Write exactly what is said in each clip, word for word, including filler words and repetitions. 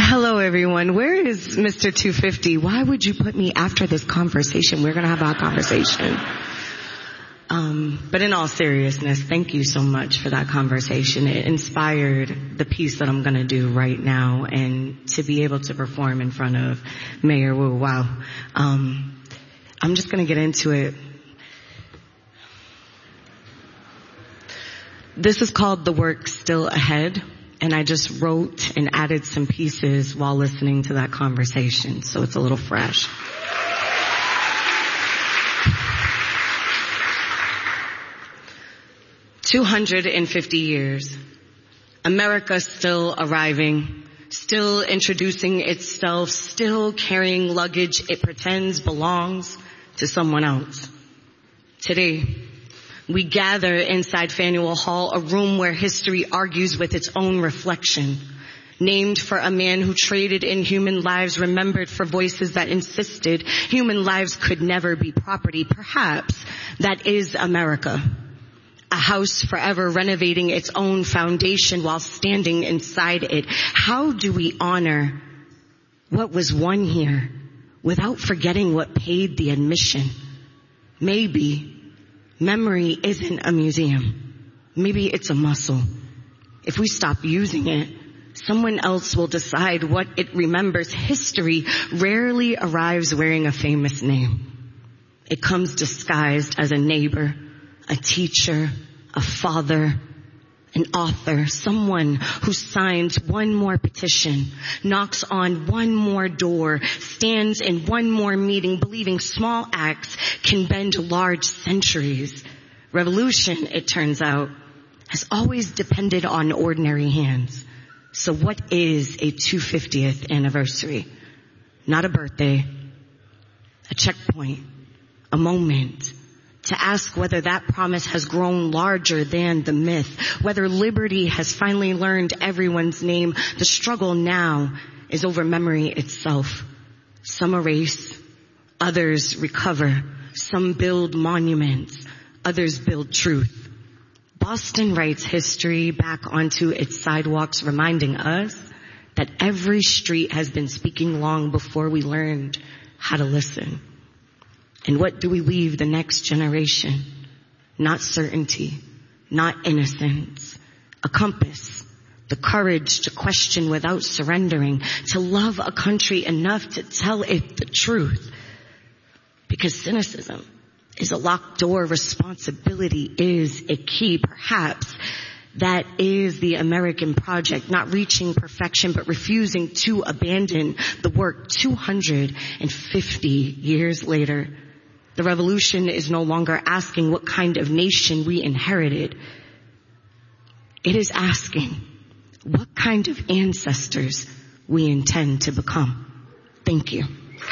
Hello, everyone. Where is Mister two fifty? Why would you put me after this conversation? We're going to have our conversation. Um, but in all seriousness, thank you so much for that conversation. It inspired the piece that I'm going to do right now, and to be able to perform in front of Mayor Wu. Wow. Um, I'm just going to get into it. This is called The Work Still Ahead, and I just wrote and added some pieces while listening to that conversation, so it's a little fresh. two hundred fifty years. America still arriving, still introducing itself, still carrying luggage it pretends belongs to someone else. Today, we gather inside Faneuil Hall, a room where history argues with its own reflection. Named for a man who traded in human lives, remembered for voices that insisted human lives could never be property. Perhaps that is America. A house forever renovating its own foundation while standing inside it. How do we honor what was won here without forgetting what paid the admission? Maybe memory isn't a museum. Maybe it's a muscle. If we stop using it, someone else will decide what it remembers. History rarely arrives wearing a famous name. It comes disguised as a neighbor, a teacher, a father, an author, someone who signs one more petition, knocks on one more door, stands in one more meeting, believing small acts can bend large centuries. Revolution, it turns out, has always depended on ordinary hands. So what is a two hundred fiftieth anniversary? Not a birthday, a checkpoint, a moment, to ask whether that promise has grown larger than the myth, whether liberty has finally learned everyone's name. The struggle now is over memory itself. Some erase, others recover. Some build monuments, others build truth. Boston writes history back onto its sidewalks, reminding us that every street has been speaking long before we learned how to listen. And what do we leave the next generation? Not certainty, not innocence, a compass, the courage to question without surrendering, to love a country enough to tell it the truth. Because cynicism is a locked door, responsibility is a key. Perhaps that is the American project, not reaching perfection, but refusing to abandon the work. two hundred fifty years later, the revolution is no longer asking what kind of nation we inherited. It is asking what kind of ancestors we intend to become. Thank you.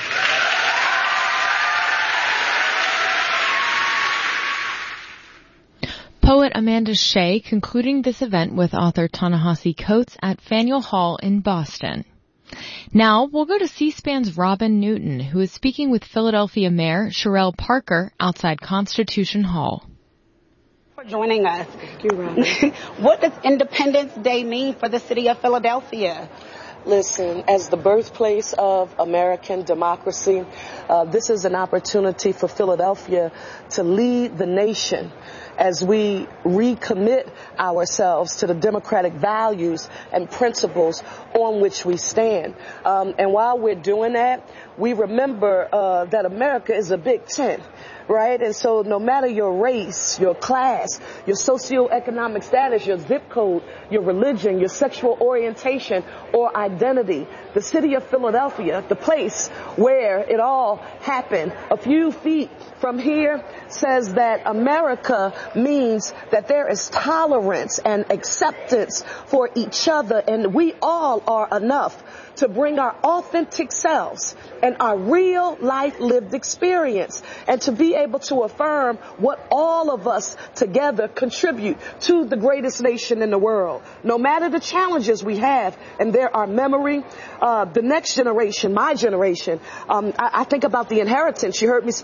Poet Amanda Shea concluding this event with author Ta-Nehisi Coates at Faneuil Hall in Boston. Now we'll go to C-SPAN's Robin Newton, who is speaking with Philadelphia Mayor Cherelle Parker outside Constitution Hall. For joining us. Thank you, Robin. What does Independence Day mean for the city of Philadelphia? Listen, as the birthplace of American democracy, uh, this is an opportunity for Philadelphia to lead the nation as we recommit ourselves to the democratic values and principles on which we stand. Um, and while we're doing that, we remember uh, that America is a big tent, right? And so no matter your race, your class, your socioeconomic status, your zip code, your religion, your sexual orientation or identity, the city of Philadelphia, the place where it all happened, a few feet from here, says that America means that there is tolerance and acceptance for each other, and we all are enough to bring our authentic selves and our real life lived experience, and to be able to affirm what all of us together contribute to the greatest nation in the world. No matter the challenges we have, and there are memory, uh, the next generation, my generation, um, I, I think about the inheritance. You heard me speak about that.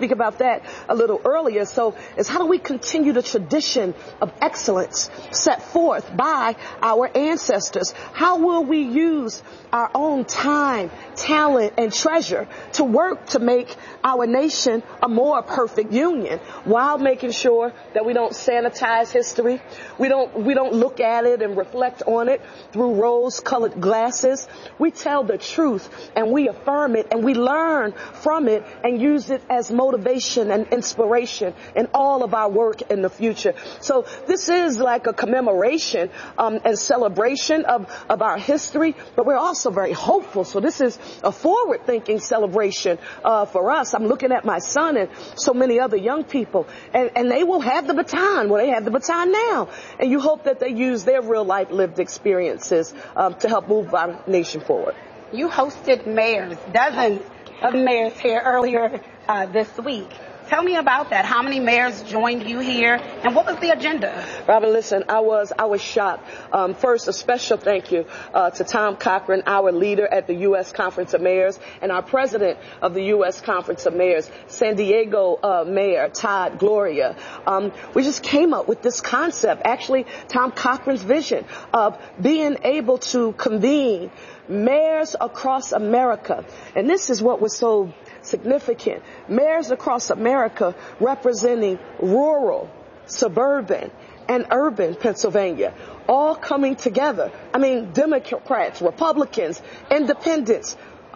that a little earlier. So it's how do we continue the tradition of excellence set forth by our ancestors? How will we use our own time, talent, and treasure to work to make our nation a more perfect union while making sure that we don't sanitize history? We don't, we don't look at it and reflect on it through rose-colored glasses. We tell the truth and we affirm it and we learn from it and use it as motivation and inspiration in all of our work in the future. So this is like a commemoration um, and celebration of, of our history, but we're also very hopeful. So this is a forward-thinking celebration uh, for us. I'm looking at my son and so many other young people, and, and they will have the baton. Well, they have the baton now. And you hope that they use their real-life lived experiences um, to help move our nation forward. You hosted mayors, dozens of mayors here earlier uh, this week. Tell me about that. How many mayors joined you here, and what was the agenda? Robin, listen, I was I was shocked. Um, first, a special thank you uh, to Tom Cochran, our leader at the U S Conference of Mayors, and our president of the U S Conference of Mayors, San Diego uh, Mayor Todd Gloria. Um, we just came up with this concept, actually Tom Cochran's vision of being able to convene mayors across America. And this is what was so significant. Mayors across America representing rural, suburban, and urban Pennsylvania, all coming together. I mean, Democrats, Republicans, independents,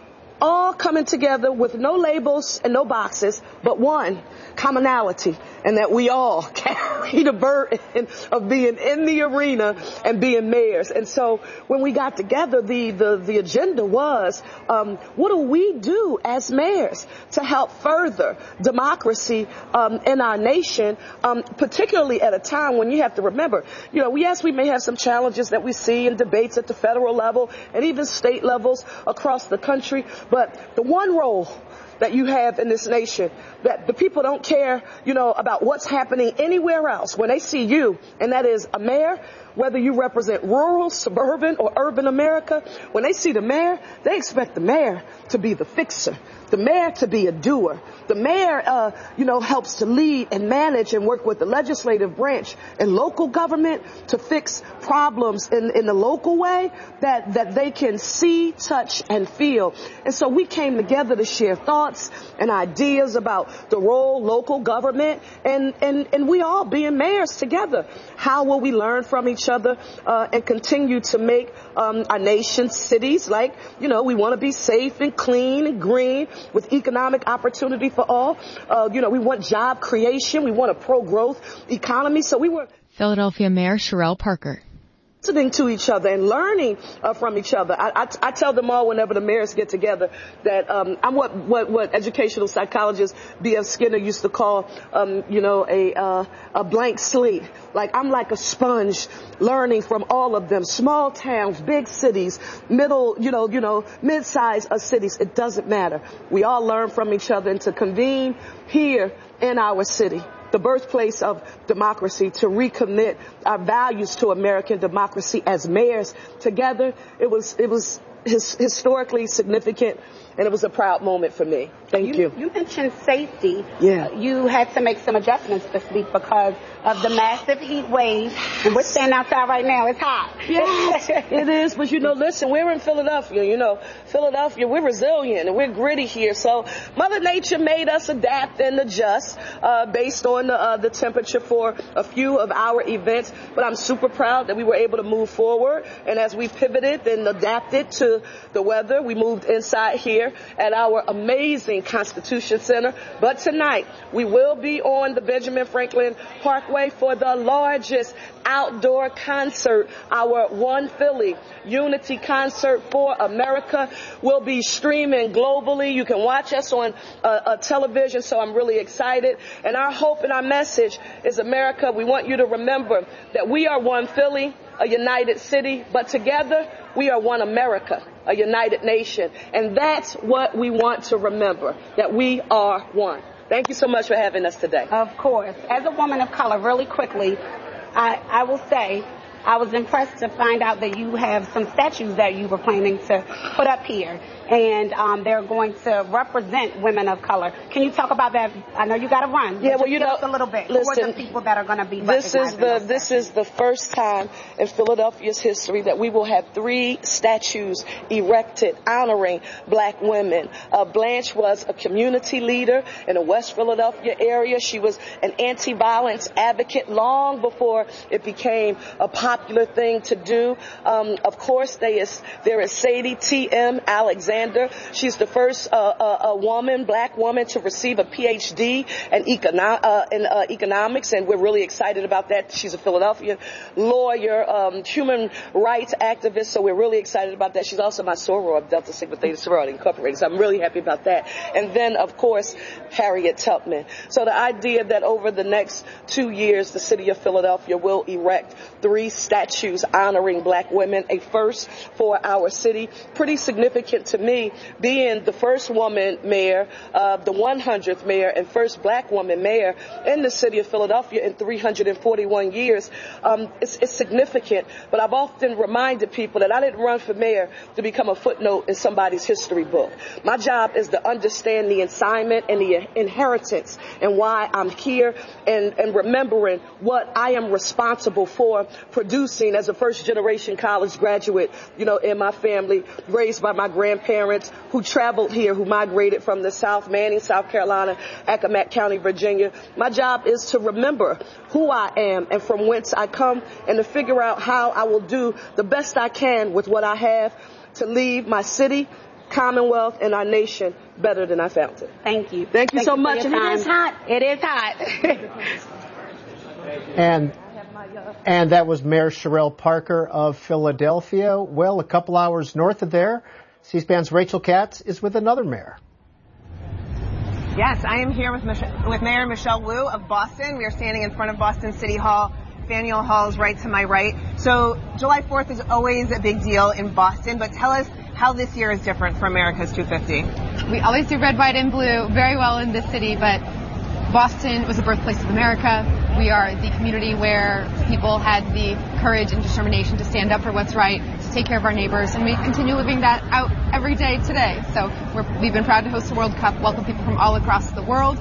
all coming together with no labels and no boxes, but one commonality, and that we all carry the burden of being in the arena and being mayors. And so when we got together, the, the, the agenda was, um, what do we do as mayors to help further democracy um, in our nation, um, particularly at a time when you have to remember, you know, yes, we may have some challenges that we see in debates at the federal level and even state levels across the country, but the one role that you have in this nation, that the people don't care, you know, about what's happening anywhere else when they see you, and that is a mayor, whether you represent rural, suburban, or urban America. When they see the mayor, they expect the mayor to be the fixer, the mayor to be a doer. The mayor, uh, you know, helps to lead and manage and work with the legislative branch and local government to fix problems in, in the local way that, that they can see, touch, and feel. And so we came together to share thoughts and ideas about the role local government and, and, and we all being mayors together. How will we learn from each other uh, and continue to make um, our nation's cities like, you know, we want to be safe and clean and green with economic opportunity for all. Uh, you know, we want job creation. We want a pro-growth economy. So we were Philadelphia Mayor Sherelle Parker. Listening to each other and learning uh, from each other. I, I, I tell them all whenever the mayors get together that um, I'm what, what what educational psychologist B F Skinner used to call, um, you know, a uh, a blank slate. Like I'm like a sponge, learning from all of them. Small towns, big cities, middle, you know, you know, mid-sized uh, cities. It doesn't matter. We all learn from each other, and to convene here in our city, the birthplace of democracy, to recommit our values to American democracy as mayors together. It was, it was his, historically significant, and it was a proud moment for me. Thank you. You, you mentioned safety. Yeah. You had to make some adjustments this week because of the massive heat wave. And we're standing outside right now. It's hot. Yes, it is. But, you know, listen, we're in Philadelphia. You know, Philadelphia, we're resilient and we're gritty here. So Mother Nature made us adapt and adjust uh, based on the, uh, the temperature for a few of our events. But I'm super proud that we were able to move forward. And as we pivoted and adapted to the weather, we moved inside here at our amazing Constitution Center. But tonight, we will be on the Benjamin Franklin Parkway for the largest outdoor concert. Our One Philly Unity Concert for America will be streaming globally. You can watch us on uh, uh, television, so I'm really excited. And our hope and our message is, America, we want you to remember that we are one Philly, a united city, but together we are one America, a united nation. And that's what we want to remember, that we are one. Thank you so much for having us today. Of course. As a woman of color, really quickly, I, I will say I was impressed to find out that you have some statues that you were planning to put up here, and um, they're going to represent women of color. Can you talk about that? I know you got to run. Yeah, well, you know, a little bit. Listen, Who are the people that are going to be this is the those this is the first time in Philadelphia's history that we will have three statues erected honoring black women. Uh, Blanche was a community leader in the West Philadelphia area. She was an anti-violence advocate long before it became a popular thing to do. Um, of course, there is, there is Sadie T M Alexander. She's the first uh, uh, a woman, black woman, to receive a P H D in, econo- uh, in uh, economics, and we're really excited about that. She's a Philadelphia lawyer, um, human rights activist, so we're really excited about that. She's also my soror of Delta Sigma Theta Sorority Incorporated, so I'm really happy about that. And then, of course, Harriet Tubman. So the idea that over the next two years, the city of Philadelphia will erect three statues honoring black women, a first for our city. Pretty significant to me, being the first woman mayor, uh, the one hundredth mayor, and first black woman mayor in the city of Philadelphia in three hundred forty-one years. Um, it's, it's significant, but I've often reminded people that I didn't run for mayor to become a footnote in somebody's history book. My job is to understand the assignment and the inheritance and why I'm here, and, and remembering what I am responsible for producing as a first generation college graduate, you know, in my family, raised by my grandparents who traveled here, who migrated from the South, Manning, South Carolina, Accomack County, Virginia. My job is to remember who I am and from whence I come, and to figure out how I will do the best I can with what I have to leave my city, Commonwealth, and our nation better than I found it. Thank you. Thank you Thank so you much. And it is hot. It is hot. and and that was Mayor Cherelle Parker of Philadelphia. Well, a couple hours north of there, C-SPAN's Rachel Katz is with another mayor. Yes, I am here with, Mich- with Mayor Michelle Wu of Boston. We are standing in front of Boston City Hall. Faneuil Hall is right to my right. So July fourth is always a big deal in Boston, but tell us how this year is different for America's two fifty. We always do red, white, and blue very well in this city, but Boston was the birthplace of America. We are the community where people had the courage and determination to stand up for what's right, to take care of our neighbors, and we continue living that out every day today. So we're, we've been proud to host the World Cup, welcome people from all across the world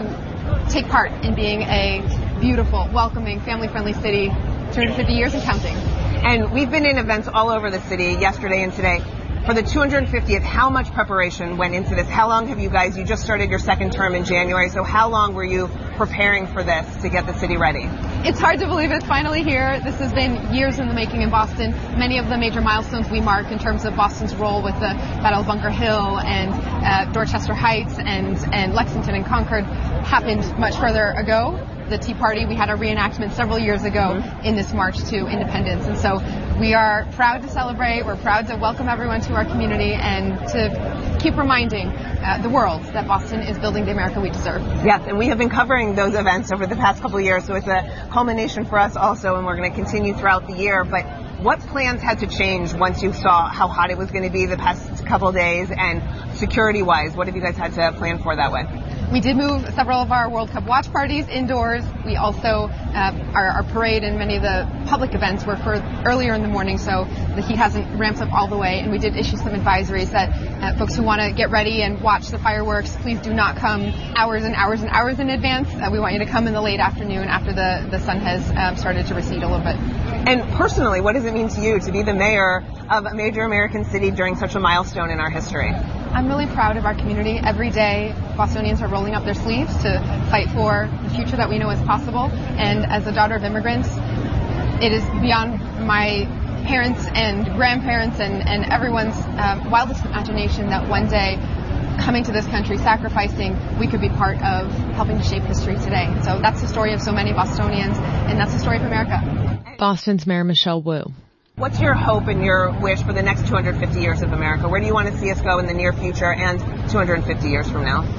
to take part in being a beautiful, welcoming, family-friendly city, two hundred fifty years and counting. And we've been in events all over the city yesterday and today. For the two hundred fiftieth, how much preparation went into this? How long have you guys, you just started your second term in January, so how long were you preparing for this to get the city ready? It's hard to believe it's finally here. This has been years in the making in Boston. Many of the major milestones we mark in terms of Boston's role with the Battle of Bunker Hill and uh, Dorchester Heights and, and Lexington and Concord happened much further ago. The Tea Party, we had a reenactment several years ago in this march to independence. And so we are proud to celebrate. We're proud to welcome everyone to our community and to keep reminding uh, the world that Boston is building the America we deserve. Yes, and we have been covering those events over the past couple of years, so it's a culmination for us also, and we're going to continue throughout the year. But what plans had to change once you saw how hot it was going to be the past couple of days, and security-wise, what have you guys had to plan for that way? We did move several of our World Cup watch parties indoors. We also, uh, our, our parade and many of the public events were for earlier in the morning, so the heat hasn't ramped up all the way. And we did issue some advisories that uh, folks who want to get ready and watch the fireworks, please do not come hours and hours and hours in advance. Uh, we want you to come in the late afternoon after the, the sun has um, started to recede a little bit. And personally, what does it mean to you to be the mayor of a major American city during such a milestone in our history? I'm really proud of our community. Every day, Bostonians are rolling up their sleeves to fight for the future that we know is possible. And as a daughter of immigrants, it is beyond my parents and grandparents and, and everyone's uh, wildest imagination that one day, coming to this country, sacrificing, we could be part of helping to shape history today. So that's the story of so many Bostonians, and that's the story of America. Boston's Mayor Michelle Wu. What's your hope and your wish for the next two hundred fifty years of America? Where do you want to see us go in the near future and two hundred fifty years from now?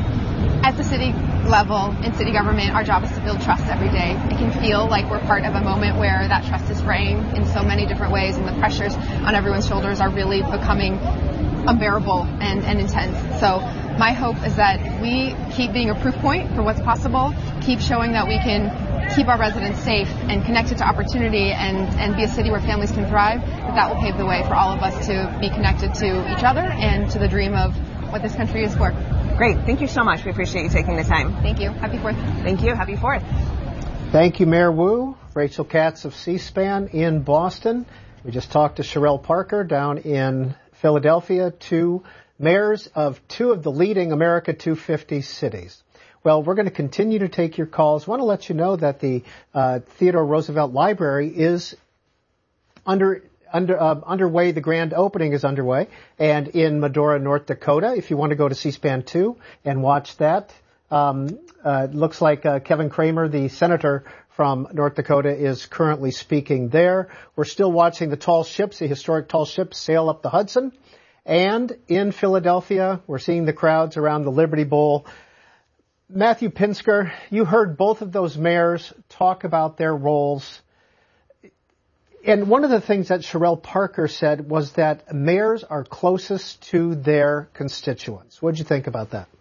At the city level, in city government, our job is to build trust every day. It can feel like we're part of a moment where that trust is fraying in so many different ways, and the pressures on everyone's shoulders are really becoming unbearable and, and intense. So my hope is that we keep being a proof point for what's possible, keep showing that we can keep our residents safe and connected to opportunity and, and be a city where families can thrive, that that will pave the way for all of us to be connected to each other and to the dream of what this country is for. Great. Thank you so much. We appreciate you taking the time. Thank you. Happy Fourth. Thank you. Happy Fourth. Thank you, Mayor Wu. Rachel Katz of C-SPAN in Boston. We just talked to Cherelle Parker down in Philadelphia, two mayors of two of the leading America two fifty cities. Well, we're going to continue to take your calls. I want to let you know that the uh, Theodore Roosevelt Library is under under uh, underway. The grand opening is underway, and in Medora, North Dakota. If you want to go to C-SPAN two and watch that, um, uh, it looks like uh, Kevin Cramer, the senator from North Dakota, is currently speaking there. We're still watching the tall ships, the historic tall ships, sail up the Hudson. And in Philadelphia, we're seeing the crowds around the Liberty Bowl. Matthew Pinsker, you heard both of those mayors talk about their roles. And one of the things that Cherelle Parker said was that mayors are closest to their constituents. What did you think about that?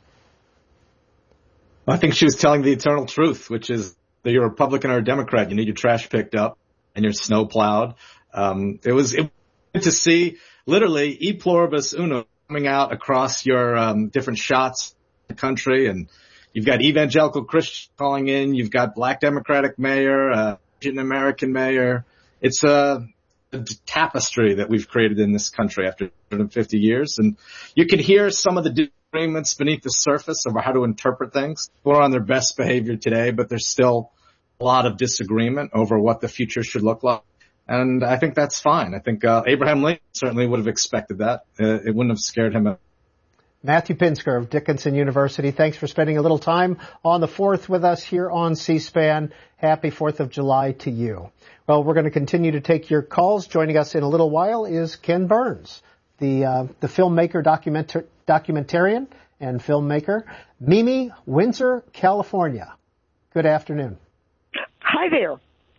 I think she was telling the eternal truth, which is that you're a Republican or a Democrat. You need your trash picked up and your snow plowed. Um, it was it, to see literally e pluribus unum coming out across your um, different shots in the country. And you've got evangelical Christians calling in. You've got black Democratic mayor, uh, Asian American mayor. It's a, a tapestry that we've created in this country after one hundred fifty years. And you can hear some of the disagreements beneath the surface over how to interpret things. We're on their best behavior today, but there's still a lot of disagreement over what the future should look like. And I think that's fine. I think uh, Abraham Lincoln certainly would have expected that. Uh, it wouldn't have scared him. Matthew Pinsker of Dickinson University, thanks for spending a little time on the fourth with us here on C-SPAN. Happy fourth of July to you. Well, we're going to continue to take your calls. Joining us in a little while is Ken Burns, the uh, the filmmaker, documentar- documentarian, and filmmaker. Mimi, Windsor, California. Good afternoon. Hi there.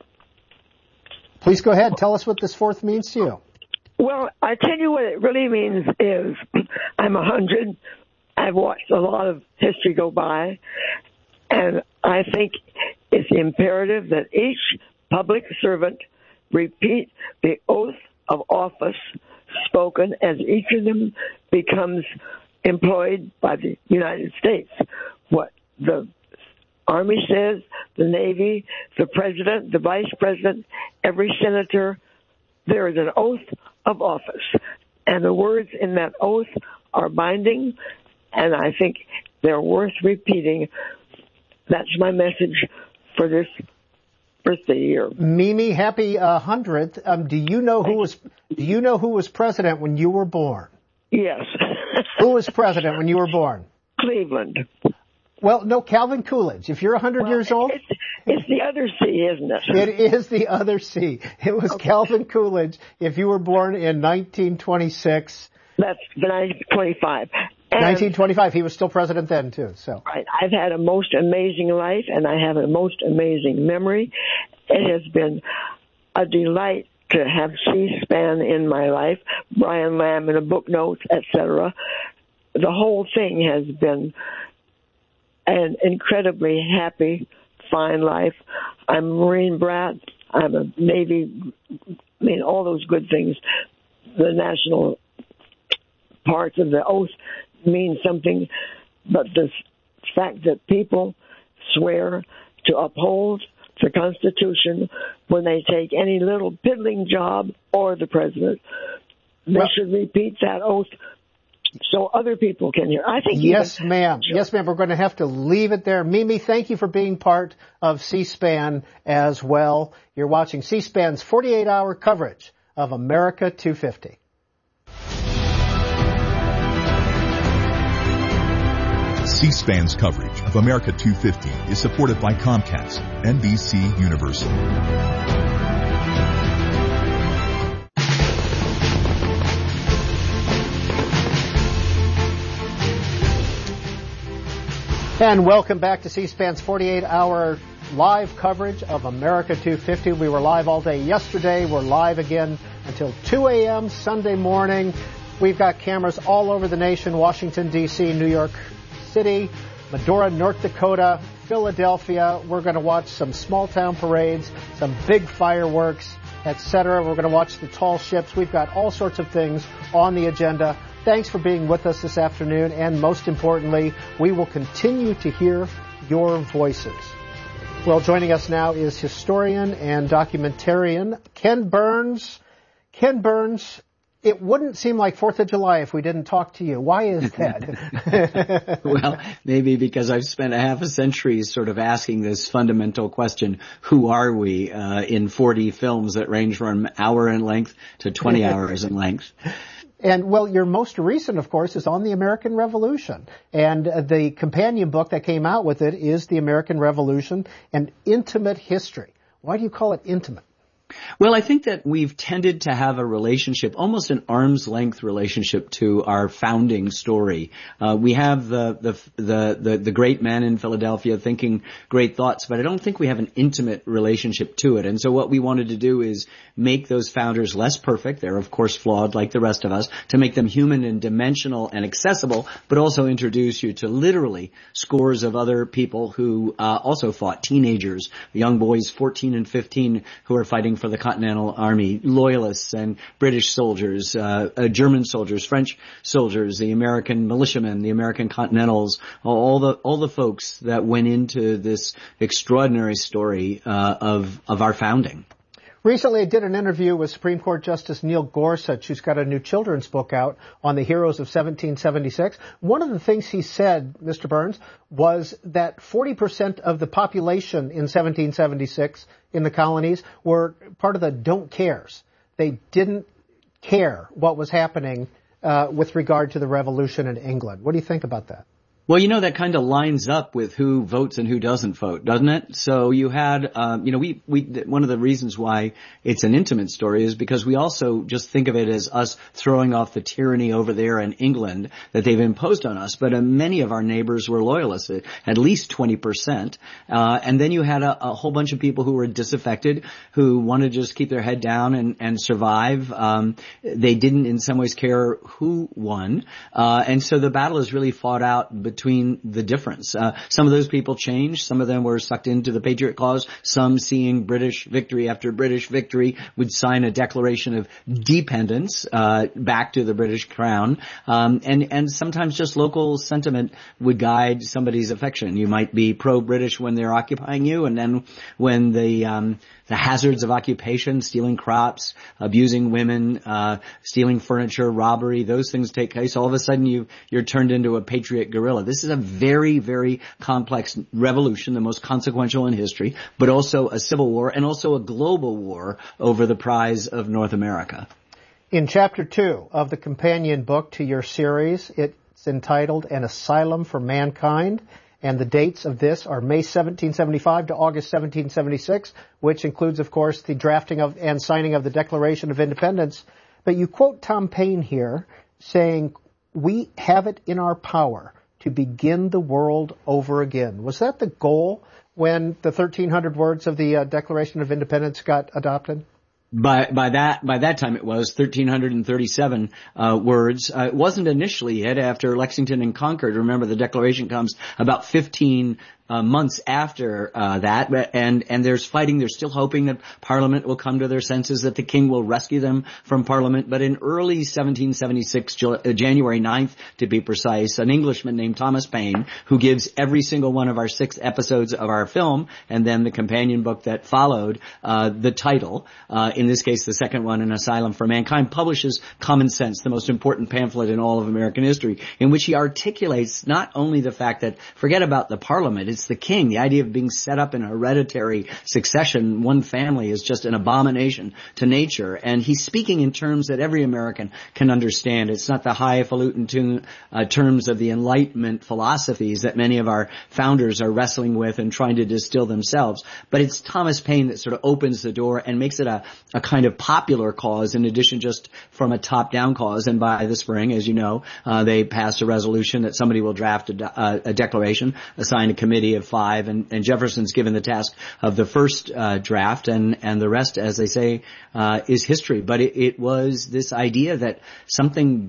Please go ahead. Tell us what this fourth means to you. Well, I tell you what it really means is I'm a hundred. I've watched a lot of history go by, and I think it's imperative that each public servant repeat the oath of office spoken as each of them becomes employed by the United States. What the Army says, the Navy, the President, the Vice President, every senator, there is an oath of office. And the words in that oath are binding, and I think they're worth repeating. That's my message for this birthday year. Mimi, happy uh, hundredth. Um, do you know who was? Do you know who was president when you were born? Yes. Who was president when you were born? Cleveland. Well, no, Calvin Coolidge. If you're one hundred well, years old, it's, it's the other C, isn't it? It is the other C. It was okay. Calvin Coolidge. If you were born in nineteen twenty-six. That's nineteen twenty-five. And nineteen twenty-five. He was still president then, too. So right. I've had a most amazing life, and I have a most amazing memory. It has been a delight to have C-SPAN in my life, Brian Lamb in a book notes, et cetera. The whole thing has been an incredibly happy, fine life. I'm a Marine brat. I'm a Navy. I mean, all those good things. The national parts of the oath mean something, but the fact that people swear to uphold the Constitution when they take any little piddling job or the president, they well, should repeat that oath so other people can hear. I think. Yes, ma'am. Sure. Yes, ma'am. We're going to have to leave it there. Mimi, thank you for being part of C-SPAN as well. You're watching C-SPAN's forty-eight hour coverage of America two fifty. C-SPAN's coverage of America two fifty is supported by Comcast, N B C Universal. And welcome back to C-SPAN's forty-eight hour live coverage of America two fifty. We were live all day yesterday. We're live again until two a.m. Sunday morning. We've got cameras all over the nation, Washington, D C, New York City, Medora, North Dakota, Philadelphia. We're going to watch some small-town parades, some big fireworks, et cetera. We're going to watch the tall ships. We've got all sorts of things on the agenda. Thanks for being with us this afternoon, and most importantly, we will continue to hear your voices. Well, joining us now is historian and documentarian Ken Burns. Ken Burns, it wouldn't seem like fourth of July if we didn't talk to you. Why is that? Well, maybe because I've spent a half a century sort of asking this fundamental question, who are we, uh, in forty films that range from an hour in length to twenty hours in length. And, well, your most recent, of course, is on the American Revolution. And uh, the companion book that came out with it is The American Revolution, an intimate history. Why do you call it intimate? Well, I think that we've tended to have a relationship, almost an arm's length relationship to our founding story. Uh, we have the, the, the, the, the great men in Philadelphia thinking great thoughts, but I don't think we have an intimate relationship to it. And so what we wanted to do is make those founders less perfect. They're, of course, flawed like the rest of us, to make them human and dimensional and accessible, but also introduce you to literally scores of other people who uh, also fought, teenagers, young boys, fourteen and fifteen, who are fighting for the Continental Army, loyalists and British soldiers, uh, uh, German soldiers, French soldiers, the American militiamen, the American Continentals, all the all the folks that went into this extraordinary story uh, of of our founding. Recently, I did an interview with Supreme Court Justice Neil Gorsuch, who's got a new children's book out on the heroes of seventeen seventy-six. One of the things he said, Mister Burns, was that forty percent of the population in seventeen seventy-six in the colonies were part of the don't cares. They didn't care what was happening uh, with regard to the revolution in England. What do you think about that? Well, you know, that kind of lines up with who votes and who doesn't vote, doesn't it? So you had, um, you know, we, we, one of the reasons why it's an intimate story is because we also just think of it as us throwing off the tyranny over there in England that they've imposed on us. But uh, many of our neighbors were loyalists, at least twenty percent. Uh, and then you had a, a whole bunch of people who were disaffected, who wanted to just keep their head down and, and survive. Um, they didn't in some ways care who won. Uh, and so the battle is really fought out between the difference. Uh, some of those people changed. Some of them were sucked into the Patriot Clause. Some, seeing British victory after British victory, would sign a declaration of dependence uh, back to the British Crown. Um, and, and sometimes just local sentiment would guide somebody's affection. You might be pro-British when they're occupying you, and then when the um, the hazards of occupation, stealing crops, abusing women, uh, stealing furniture, robbery, those things take place. All of a sudden you, you're turned into a patriot guerrilla. This is a very, very complex revolution, the most consequential in history, but also a civil war and also a global war over the prize of North America. In chapter two of the companion book to your series, it's entitled An Asylum for Mankind. And the dates of this are May seventeen seventy-five to August seventeen seventy-six, which includes, of course, the drafting of and signing of the Declaration of Independence. But you quote Tom Paine here saying, "We have it in our power to begin the world over again." Was that the goal when the thirteen hundred words of the uh, Declaration of Independence got adopted? By, by that, by that time it was one thousand three hundred thirty-seven, uh, words. Uh, it wasn't initially yet after Lexington and Concord. Remember, the Declaration comes about fifteen Uh, months after uh, that, and and there's fighting. They're still hoping that Parliament will come to their senses, that the King will rescue them from Parliament. But in early seventeen seventy-six, January ninth to be precise, an Englishman named Thomas Paine, who gives every single one of our six episodes of our film, and then the companion book that followed, uh, the title, uh, in this case the second one, An Asylum for Mankind, publishes Common Sense, the most important pamphlet in all of American history, in which he articulates not only the fact that, forget about the Parliament, it's the king. The idea of being set up in hereditary succession, one family, is just an abomination to nature. And he's speaking in terms that every American can understand. It's not the highfalutin to, uh, terms of the Enlightenment philosophies that many of our founders are wrestling with and trying to distill themselves. But it's Thomas Paine that sort of opens the door and makes it a, a kind of popular cause in addition just from a top-down cause. And by the spring, as you know, uh, they passed a resolution that somebody will draft a, a, a declaration, assign a committee of five, and, and Jefferson's given the task of the first uh, draft, and, and the rest, as they say, uh, is history. But it, it was this idea that something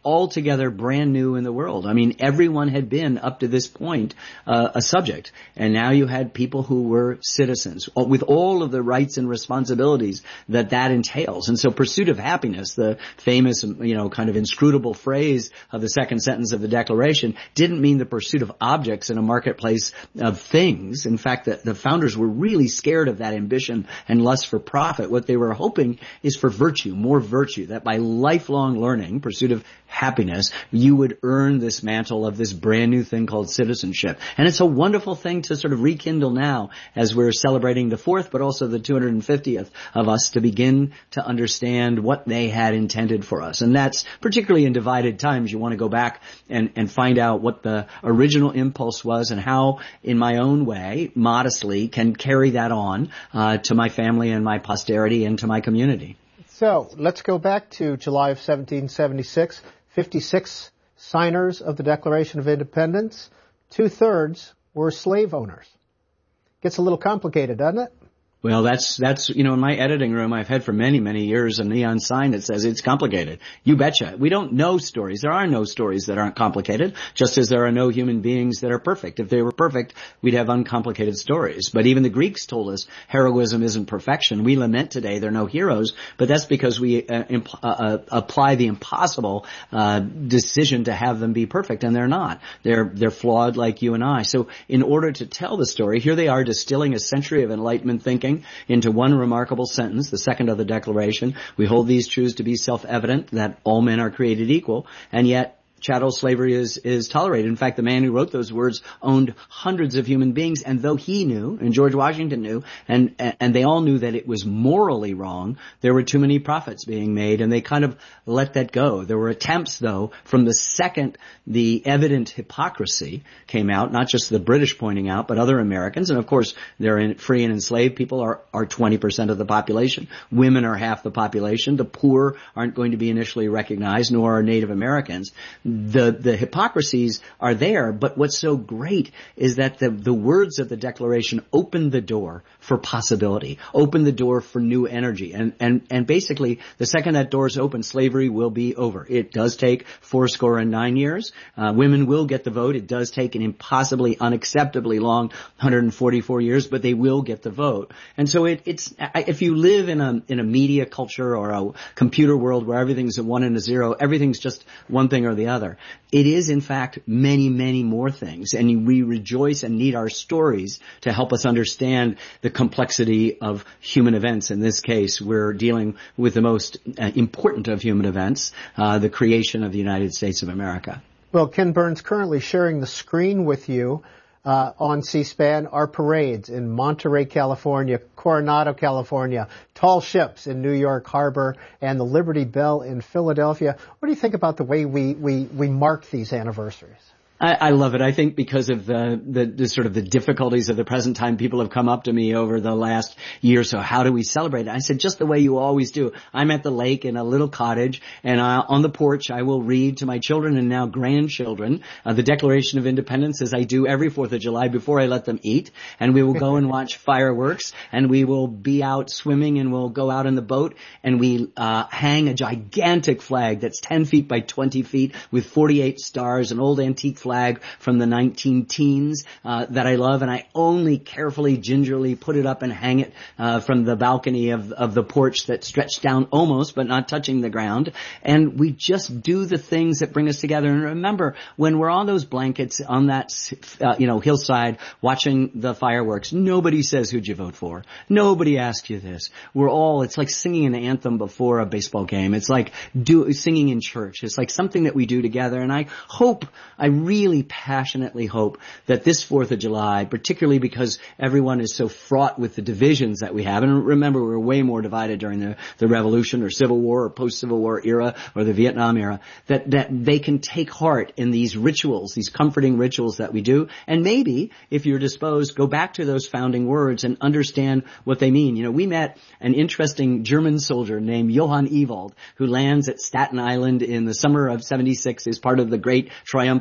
altogether brand new in the world. I mean, everyone had been up to this point uh, a subject, and now you had people who were citizens with all of the rights and responsibilities that that entails. And so pursuit of happiness, the famous, you know, kind of inscrutable phrase of the second sentence of the Declaration, didn't mean the pursuit of objects in a marketplace of things. In fact, the, the founders were really scared of that ambition and lust for profit. What they were hoping is for virtue, more virtue, that by lifelong learning, pursuit of happiness, you would earn this mantle of this brand new thing called citizenship. And it's a wonderful thing to sort of rekindle now as we're celebrating the fourth, but also the two hundred fiftieth of us, to begin to understand what they had intended for us. And that's particularly in divided times. You want to go back and, and find out what the original impulse was and how, in my own way, modestly, can carry that on uh, to my family and my posterity and to my community. So let's go back to July of seventeen seventy-six. fifty-six signers of the Declaration of Independence. Two-thirds were slave owners. Gets a little complicated, doesn't it? Well, that's, that's, you know, in my editing room, I've had for many, many years a neon sign that says it's complicated. You betcha. We don't know stories. There are no stories that aren't complicated, just as there are no human beings that are perfect. If they were perfect, we'd have uncomplicated stories. But even the Greeks told us heroism isn't perfection. We lament today there are no heroes, but that's because we uh, imp- uh, apply the impossible uh, decision to have them be perfect, and they're not. They're, they're flawed like you and I. So in order to tell the story, here they are distilling a century of Enlightenment thinking into one remarkable sentence, the second of the Declaration. We hold these truths to be self-evident, that all men are created equal, and yet chattel slavery is, is tolerated. In fact, the man who wrote those words owned hundreds of human beings, and though he knew, and George Washington knew, and, and they all knew that it was morally wrong, there were too many profits being made, and they kind of let that go. There were attempts, though, from the second the evident hypocrisy came out, not just the British pointing out, but other Americans, and of course, they're in, free and enslaved people are, are twenty percent of the population. Women are half the population. The poor aren't going to be initially recognized, nor are Native Americans. The, the hypocrisies are there, but what's so great is that the, the words of the Declaration open the door for possibility, open the door for new energy. And, and, and basically, the second that door is open, slavery will be over. It does take four score and nine years. Uh, women will get the vote. It does take an impossibly, unacceptably long one hundred forty-four years, but they will get the vote. And so it, it's, if you live in a, in a media culture or a computer world where everything's a one and a zero, everything's just one thing or the other. It is, in fact, many, many more things, and we rejoice and need our stories to help us understand the complexity of human events. In this case, we're dealing with the most uh, important of human events, uh, the creation of the United States of America. Well, Ken Burns currently sharing the screen with you uh, on C-SPAN are parades in Monterey, California, Coronado, California, tall ships in New York Harbor, and the Liberty Bell in Philadelphia. What do you think about the way we, we, we mark these anniversaries? I, I love it. I think because of the, the, the sort of the difficulties of the present time, people have come up to me over the last year or so. How do we celebrate it? I said, just the way you always do. I'm at the lake in a little cottage, and I, on the porch, I will read to my children and now grandchildren uh, the Declaration of Independence, as I do every fourth of July before I let them eat. And we will go and watch fireworks, and we will be out swimming, and we'll go out in the boat, and we uh, hang a gigantic flag that's ten feet by twenty feet with forty-eight stars, an old antique flag from the nineteen teens uh, that I love, and I only carefully, gingerly put it up and hang it uh, from the balcony of, of the porch that stretched down almost, but not touching the ground. And we just do the things that bring us together. And remember, when we're on those blankets on that, uh, you know, hillside watching the fireworks, nobody says who'd you vote for. Nobody asks you this. We're all, it's like singing an anthem before a baseball game. It's like do, singing in church. It's like something that we do together. And I hope, I really really passionately hope that this fourth of July, particularly because everyone is so fraught with the divisions that we have, and remember we were way more divided during the, the Revolution or Civil War or post-Civil War era or the Vietnam era, that, that they can take heart in these rituals, these comforting rituals that we do, and maybe, if you're disposed, go back to those founding words and understand what they mean. You know, we met an interesting German soldier named Johann Ewald, who lands at Staten Island in the summer of seventy-six as part of the great triumphant British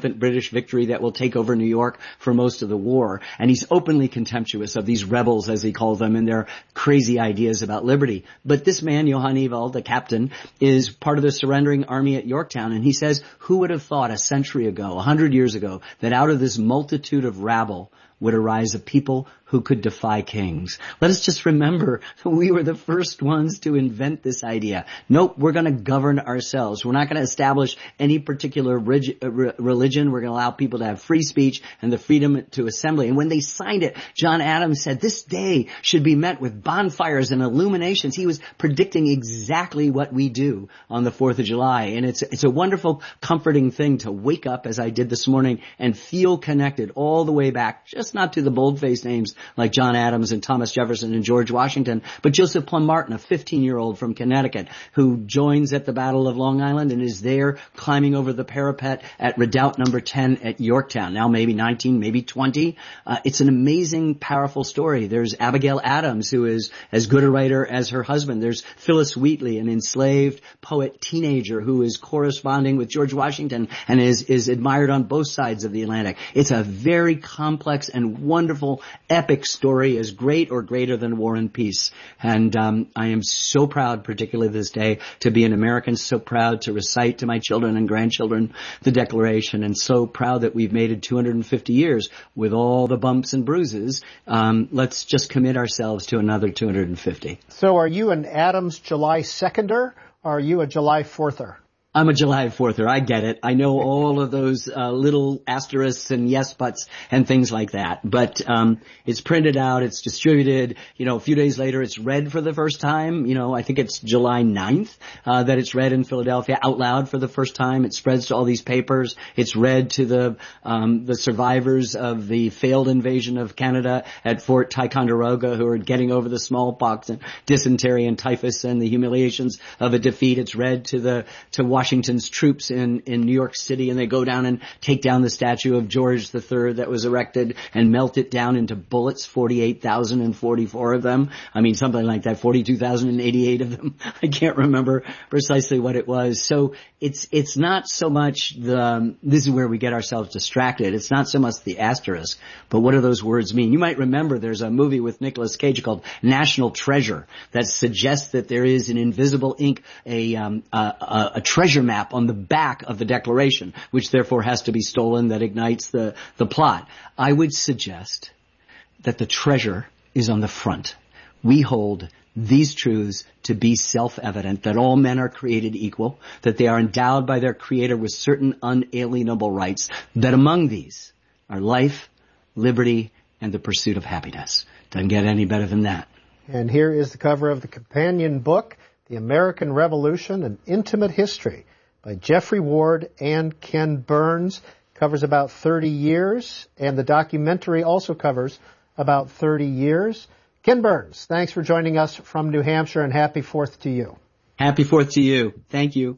British victory that will take over New York for most of the war. And he's openly contemptuous of these rebels, as he calls them, and their crazy ideas about liberty. But this man, Johann Ewald, the captain, is part of the surrendering army at Yorktown. And he says, who would have thought a century ago, a hundred years ago, that out of this multitude of rabble would arise a people who could defy kings. Let us just remember we were the first ones to invent this idea. Nope, we're going to govern ourselves. We're not going to establish any particular rig- religion. We're going to allow people to have free speech and the freedom to assembly. And when they signed it, John Adams said this day should be met with bonfires and illuminations. He was predicting exactly what we do on the fourth of July. And it's, it's a wonderful, comforting thing to wake up, as I did this morning, and feel connected all the way back, just not to the bold-faced names like John Adams and Thomas Jefferson and George Washington, but Joseph Plum Martin, a fifteen-year-old from Connecticut, who joins at the Battle of Long Island and is there climbing over the parapet at Redoubt number ten at Yorktown, now maybe nineteen, maybe twenty. Uh, it's an amazing, powerful story. There's Abigail Adams, who is as good a writer as her husband. There's Phyllis Wheatley, an enslaved poet teenager who is corresponding with George Washington and is, is admired on both sides of the Atlantic. It's a very complex and wonderful, epic story, as great or greater than War and Peace. And um, I am so proud, particularly this day, to be an American, so proud to recite to my children and grandchildren the Declaration, and so proud that we've made it two hundred fifty years with all the bumps and bruises. Um, let's just commit ourselves to another two hundred fifty. So are you an Adams July seconder, or are you a July fourther? I'm a July fourther. I get it. I know all of those uh, little asterisks and yes buts and things like that. But um it's printed out, it's distributed. You know, a few days later it's read for the first time. You know, I think it's July ninth uh that it's read in Philadelphia out loud for the first time. It spreads to all these papers. It's read to the um the survivors of the failed invasion of Canada at Fort Ticonderoga, who are getting over the smallpox and dysentery and typhus and the humiliations of a defeat. It's read to the to Washington Washington's troops in, in New York City, and they go down and take down the statue of George the Third that was erected and melt it down into bullets, forty-eight thousand forty-four of them. I mean, something like that, forty-two thousand eighty-eight of them. I can't remember precisely what it was. So it's, it's not so much the, um, this is where we get ourselves distracted. It's not so much the asterisk, but what do those words mean? You might remember there's a movie with Nicolas Cage called National Treasure that suggests that there is in invisible ink a, um, a, a, a treasure map on the back of the Declaration, which therefore has to be stolen, that ignites the, the plot. I would suggest that the treasure is on the front. We hold these truths to be self-evident, that all men are created equal, that they are endowed by their Creator with certain unalienable rights, that among these are life, liberty, and the pursuit of happiness. Doesn't get any better than that. And here is the cover of the companion book, The American Revolution, An Intimate History, by Jeffrey Ward and Ken Burns. Covers about thirty years, and the documentary also covers about thirty years. Ken Burns, thanks for joining us from New Hampshire, and happy Fourth to you. Happy Fourth to you. Thank you.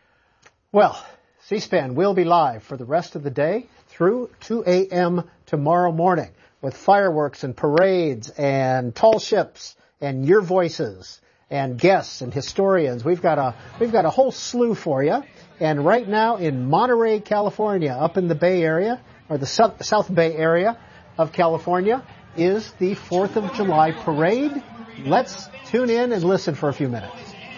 Well, C-SPAN will be live for the rest of the day through two a.m. tomorrow morning with fireworks and parades and tall ships and your voices and guests and historians. We've got a we've got a whole slew for you. And right now in Monterey, California, up in the Bay Area, or the South, South Bay Area of California, is the fourth of July parade. Let's tune in and listen for a few minutes.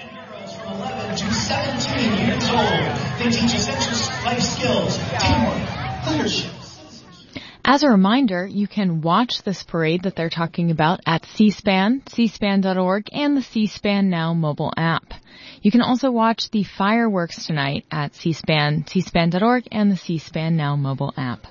eleven to seventeen years old. They teach essential life skills, teamwork, leadership. As a reminder, you can watch this parade that they're talking about at C-SPAN, C SPAN dot org, and the C-SPAN Now mobile app. You can also watch the fireworks tonight at C-SPAN, C SPAN dot org, and the C-SPAN Now mobile app.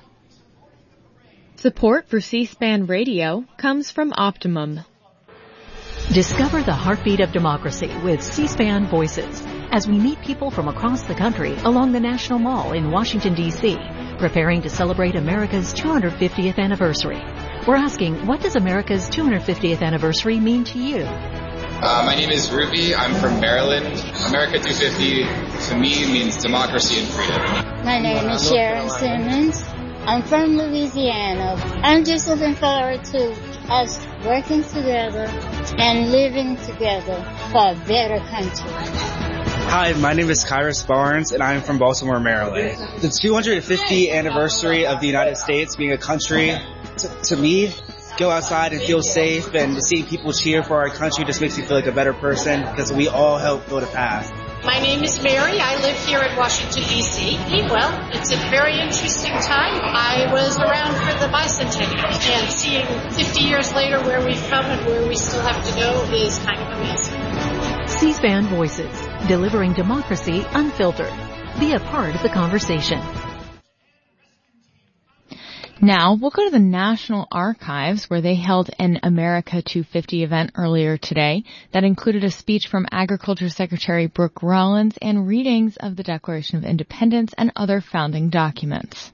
Support for C-SPAN Radio comes from Optimum. Discover the heartbeat of democracy with C-SPAN Voices as we meet people from across the country along the National Mall in Washington, D C, preparing to celebrate America's two hundred fiftieth anniversary. We're asking, what does America's two hundred fiftieth anniversary mean to you? Uh, my name is Ruby. I'm from Maryland. America two fifty to me means democracy and freedom. My name is Sharon Simmons. I'm from Louisiana. I'm just looking forward to us working together and living together for a better country. Hi, my name is Kyrus Barnes, and I'm from Baltimore, Maryland. The two hundred fiftieth anniversary of the United States being a country, to, to me, go outside and feel safe, and to see people cheer for our country just makes me feel like a better person, because we all help build a path. My name is Mary. I live here in Washington, D C Well, it's a very interesting time. I was around for the bicentennial, and seeing fifty years later where we've come and where we still have to go is kind of amazing. C-SPAN Voices, delivering democracy unfiltered. Be a part of the conversation. Now, we'll go to the National Archives, where they held an America two fifty event earlier today that included a speech from Agriculture Secretary Brooke Rollins and readings of the Declaration of Independence and other founding documents.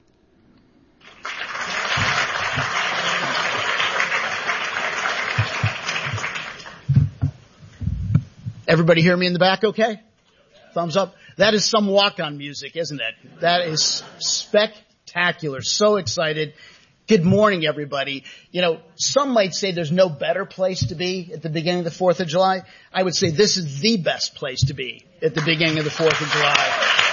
Everybody hear me in the back okay? Thumbs up. That is some walk-on music, isn't it? That is spectacular. Spectacular. So excited. Good morning, everybody. You know, some might say there's no better place to be at the beginning of the fourth of July. I would say this is the best place to be at the beginning of the fourth of July.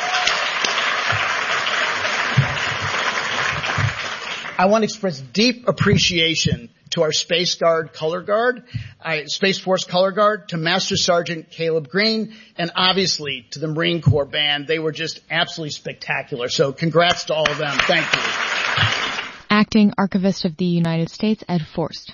I want to express deep appreciation to our Space Guard Color Guard, uh, Space Force Color Guard, to Master Sergeant Caleb Green, and obviously to the Marine Corps Band. They were just absolutely spectacular. So congrats to all of them. Thank you. Acting Archivist of the United States, Ed Forst.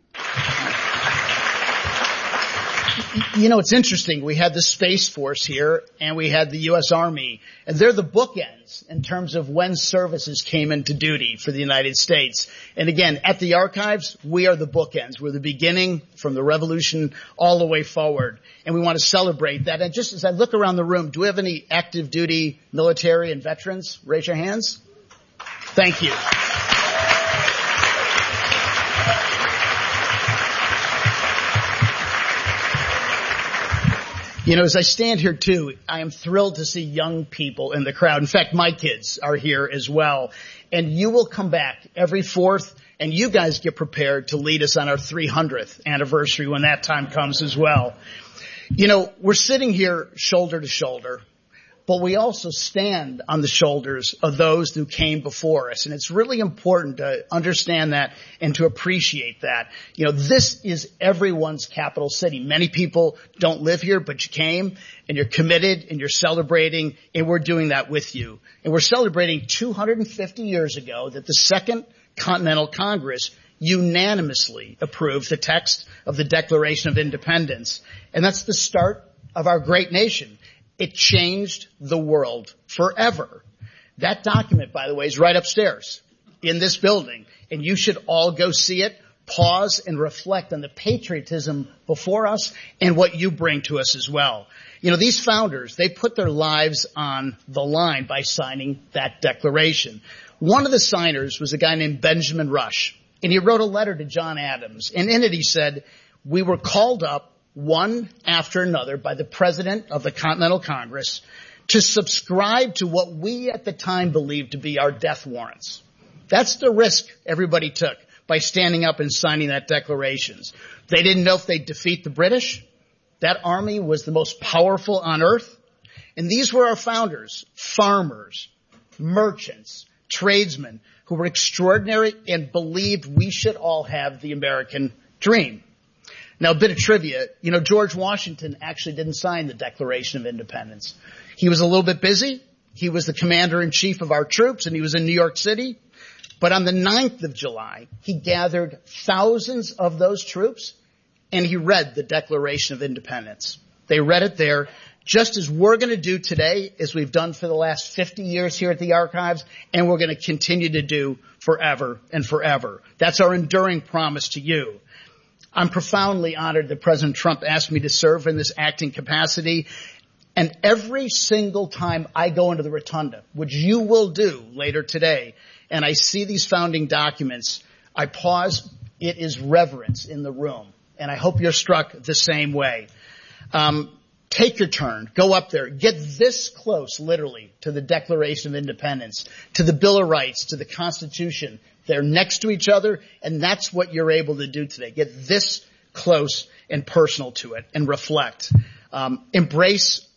You know, it's interesting. We had the Space Force here, and we had the U S Army, and they're the bookends in terms of when services came into duty for the United States. And again, at the Archives, we are the bookends. We're the beginning from the Revolution all the way forward, and we want to celebrate that. And just as I look around the room, do we have any active duty military and veterans? Raise your hands. Thank you. You know, as I stand here too, I am thrilled to see young people in the crowd. In fact, my kids are here as well. And you will come back every fourth, and you guys get prepared to lead us on our three hundredth anniversary when that time comes as well. You know, we're sitting here shoulder to shoulder, but we also stand on the shoulders of those who came before us. And it's really important to understand that and to appreciate that. You know, this is everyone's capital city. Many people don't live here, but you came and you're committed and you're celebrating, and we're doing that with you. And we're celebrating two hundred fifty years ago that the Second Continental Congress unanimously approved the text of the Declaration of Independence. And that's the start of our great nation. It changed the world forever. That document, by the way, is right upstairs in this building, and you should all go see it, pause, and reflect on the patriotism before us and what you bring to us as well. You know, these founders, they put their lives on the line by signing that declaration. One of the signers was a guy named Benjamin Rush, and he wrote a letter to John Adams, and in it he said, "We were called up one after another by the President of the Continental Congress to subscribe to what we at the time believed to be our death warrants." That's the risk everybody took by standing up and signing that declarations. They didn't know if they'd defeat the British. That army was the most powerful on earth. And these were our founders, farmers, merchants, tradesmen, who were extraordinary and believed we should all have the American dream. Now, a bit of trivia. You know, George Washington actually didn't sign the Declaration of Independence. He was a little bit busy. He was the commander-in-chief of our troops, and he was in New York City. But on the ninth of July, he gathered thousands of those troops, and he read the Declaration of Independence. They read it there, just as we're going to do today, as we've done for the last fifty years here at the Archives, and we're going to continue to do forever and forever. That's our enduring promise to you. I'm profoundly honored that President Trump asked me to serve in this acting capacity. And every single time I go into the rotunda, which you will do later today, and I see these founding documents, I pause. It is reverence in the room. And I hope you're struck the same way. Um, take your turn. Go up there. Get this close, literally, to the Declaration of Independence, to the Bill of Rights, to the Constitution. They're next to each other, and that's what you're able to do today. Get this close and personal to it and reflect. Um, embrace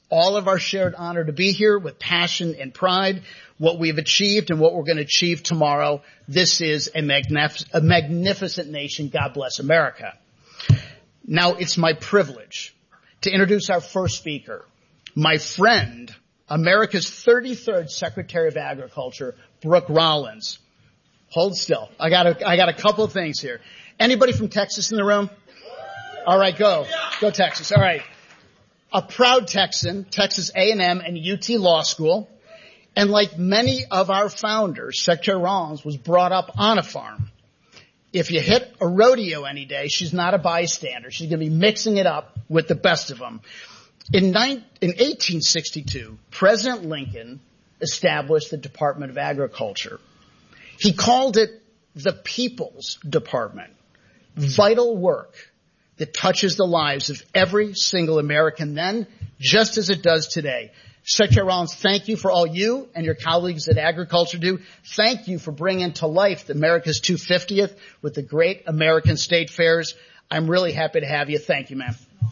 all of our shared honor to be here with passion and pride, what we've achieved and what we're going to achieve tomorrow. This is a, magnif- a magnificent nation. God bless America. Now it's my privilege to introduce our first speaker, my friend, America's thirty-third Secretary of Agriculture, Brooke Rollins. Hold still. I got a, I got a couple of things here. Anybody from Texas in the room? All right, go. Go Texas. All right. A proud Texan, Texas A and M and U T Law School. And like many of our founders, Secretary Rollins was brought up on a farm. If you hit a rodeo any day, she's not a bystander. She's going to be mixing it up with the best of them. In, nine, in eighteen sixty-two, President Lincoln established the Department of Agriculture. He called it the People's Department. Vital work that touches the lives of every single American then, just as it does today. Secretary Rollins, thank you for all you and your colleagues at Agriculture do. Thank you for bringing to life America's two hundred fiftieth with the great American state fairs. I'm really happy to have you. Thank you, ma'am.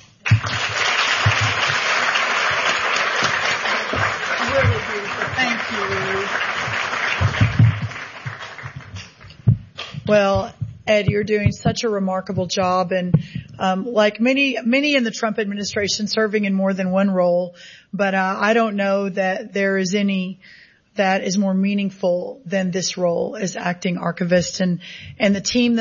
Really beautiful. Thank you. Well, Ed, you're doing such a remarkable job, and um, like many, many in the Trump administration, serving in more than one role. But uh, I don't know that there is any that is more meaningful than this role as acting archivist, and and the team that